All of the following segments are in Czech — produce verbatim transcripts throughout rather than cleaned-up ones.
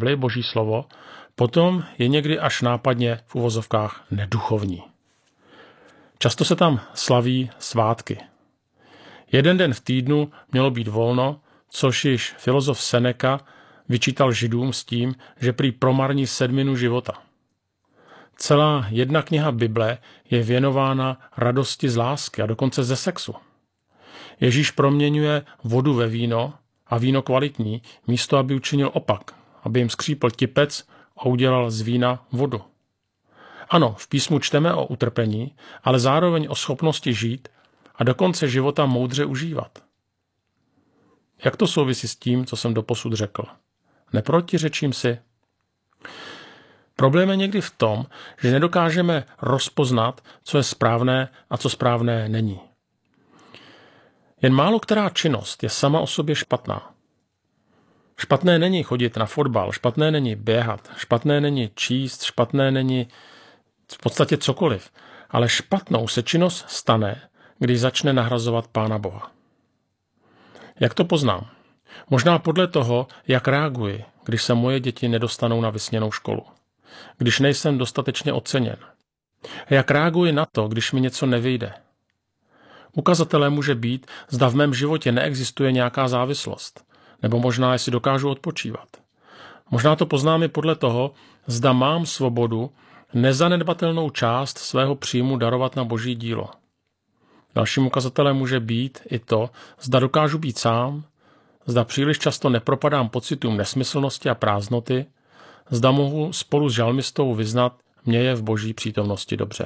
Bibli, Boží slovo, potom je někdy až nápadně v uvozovkách neduchovní. Často se tam slaví svátky. Jeden den v týdnu mělo být volno, což již filozof Seneca vyčítal Židům s tím, že prý promarní sedminu života. Celá jedna kniha Bible je věnována radosti z lásky a dokonce ze sexu. Ježíš proměňuje vodu ve víno a víno kvalitní, místo aby učinil opak, aby jim skřípl tipec a udělal z vína vodu. Ano, v písmu čteme o utrpení, ale zároveň o schopnosti žít a do konce života moudře užívat. Jak to souvisí s tím, co jsem doposud řekl? Neprotiřečím si? Problém je někdy v tom, že nedokážeme rozpoznat, co je správné a co správné není. Jen málo která činnost je sama o sobě špatná. Špatné není chodit na fotbal, špatné není běhat, špatné není číst, špatné není v podstatě cokoliv, ale špatnou se činnost stane, když začne nahrazovat Pána Boha. Jak to poznám? Možná podle toho, jak reaguji, když se moje děti nedostanou na vysněnou školu. Když nejsem dostatečně oceněn. Jak reaguji na to, když mi něco nevyjde. Ukazatelem může být, zda v mém životě neexistuje nějaká závislost, nebo možná, jestli dokážu odpočívat. Možná to poznám i podle toho, zda mám svobodu nezanedbatelnou část svého příjmu darovat na Boží dílo. Dalším ukazatelem může být i to, zda dokážu být sám, zda příliš často nepropadám pocitům nesmyslnosti a prázdnoty, zda mohu spolu s žalmistou vyznat, mě je v Boží přítomnosti dobře.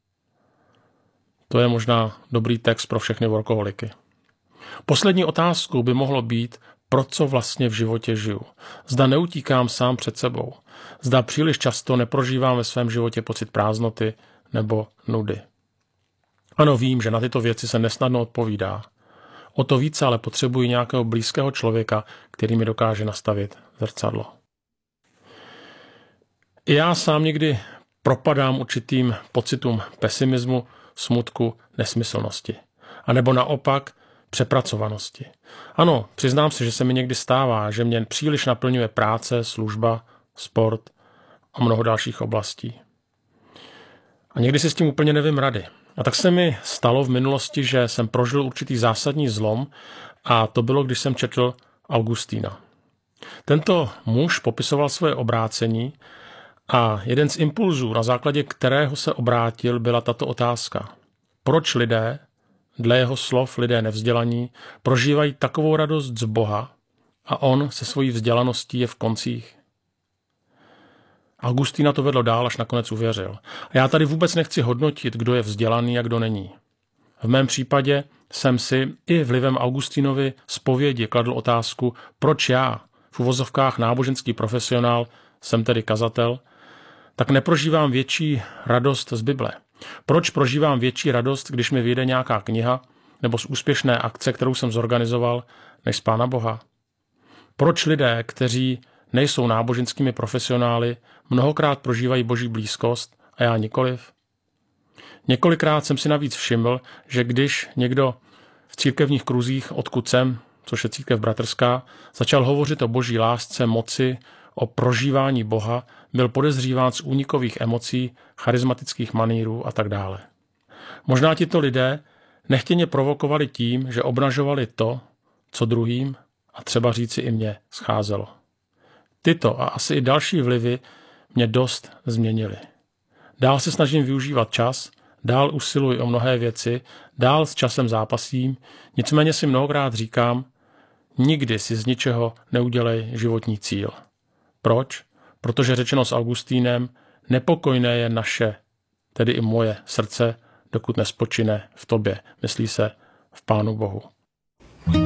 To je možná dobrý text pro všechny workoholiky. Poslední otázkou by mohlo být, pro co vlastně v životě žiju. Zda neutíkám sám před sebou. Zda příliš často neprožívám ve svém životě pocit prázdnoty nebo nudy. Ano, vím, že na tyto věci se nesnadno odpovídá. O to více ale potřebuji nějakého blízkého člověka, který mi dokáže nastavit zrcadlo. I já sám někdy propadám určitým pocitům pesimismu, smutku, nesmyslnosti. A nebo naopak přepracovanosti. Ano, přiznám se, že se mi někdy stává, že mě příliš naplňuje práce, služba, sport a mnoho dalších oblastí. A někdy si s tím úplně nevím rady. A tak se mi stalo v minulosti, že jsem prožil určitý zásadní zlom a to bylo, když jsem četl Augustína. Tento muž popisoval svoje obrácení a jeden z impulzů, na základě kterého se obrátil, byla tato otázka. Proč lidé, dle jeho slov lidé nevzdělaní, prožívají takovou radost z Boha a on se svojí vzdělaností je v koncích? Augustína to vedlo dál, až nakonec uvěřil. A já tady vůbec nechci hodnotit, kdo je vzdělaný a kdo není. V mém případě jsem si i vlivem Augustínovy zpovědi kladl otázku, proč já, v uvozovkách náboženský profesionál, jsem tedy kazatel, tak neprožívám větší radost z Bible. Proč prožívám větší radost, když mi vyjde nějaká kniha nebo z úspěšné akce, kterou jsem zorganizoval, než z Pána Boha? Proč lidé, kteří nejsou náboženskými profesionály, mnohokrát prožívají Boží blízkost a já nikoliv? Několikrát jsem si navíc všiml, že když někdo v církevních kruzích, odkud jsem, což je církev bratrská, začal hovořit o Boží lásce, moci, o prožívání Boha, byl podezříván z únikových emocí, charismatických manýrů a tak dále. Možná tito lidé nechtěně provokovali tím, že obnažovali to, co druhým, a třeba říci i mně, scházelo. Tyto a asi i další vlivy mě dost změnily. Dál se snažím využívat čas, dál usiluji o mnohé věci, dál s časem zápasím, nicméně si mnohokrát říkám, nikdy si z ničeho neudělej životní cíl. Proč? Protože řečeno s Augustínem, nepokojné je naše, tedy i moje srdce, dokud nespočine v tobě, myslí se v Pánu Bohu.